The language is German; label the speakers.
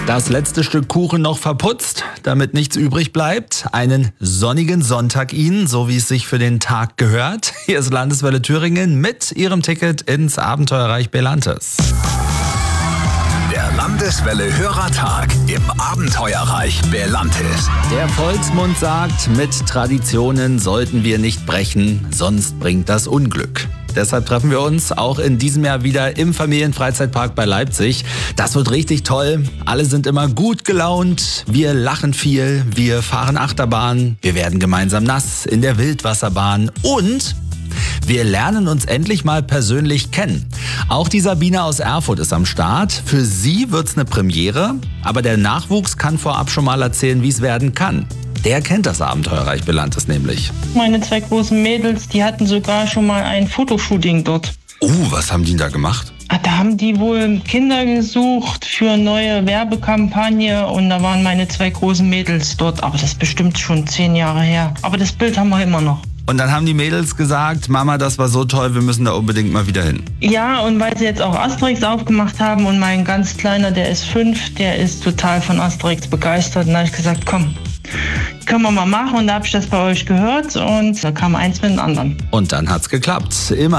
Speaker 1: Das letzte Stück Kuchen noch verputzt, damit nichts übrig bleibt. Einen sonnigen Sonntag Ihnen, so wie es sich für den Tag gehört. Hier ist Landeswelle Thüringen mit Ihrem Ticket ins Abenteuerreich Belantes.
Speaker 2: Der Landeswelle Hörertag im Abenteuerreich Belantes.
Speaker 1: Der Volksmund sagt, mit Traditionen sollten wir nicht brechen, sonst bringt das Unglück. Deshalb treffen wir uns auch in diesem Jahr wieder im Familienfreizeitpark bei Leipzig. Das wird richtig toll. Alle sind immer gut gelaunt. Wir lachen viel. Wir fahren Achterbahn. Wir werden gemeinsam nass in der Wildwasserbahn. Und wir lernen uns endlich mal persönlich kennen. Auch die Sabine aus Erfurt ist am Start. Für sie wird's eine Premiere. Aber der Nachwuchs kann vorab schon mal erzählen, wie es werden kann. Der kennt das Abenteuerreich Belantes nämlich.
Speaker 3: Meine 2 großen Mädels, die hatten sogar schon mal ein Fotoshooting dort.
Speaker 1: Was haben die da gemacht?
Speaker 3: Da haben die wohl Kinder gesucht für eine neue Werbekampagne und da waren meine 2 großen Mädels dort. Aber das ist bestimmt schon 10 Jahre her. Aber das Bild haben wir immer noch.
Speaker 1: Und dann haben die Mädels gesagt, Mama, das war so toll, wir müssen da unbedingt mal wieder hin.
Speaker 3: Ja, und weil sie jetzt auch Asterix aufgemacht haben und mein ganz Kleiner, der ist 5, der ist total von Asterix begeistert. Und da habe ich gesagt, komm, können wir mal machen. Und da habe ich das bei euch gehört und da kam eins mit dem anderen.
Speaker 1: Und dann hat's geklappt. Immer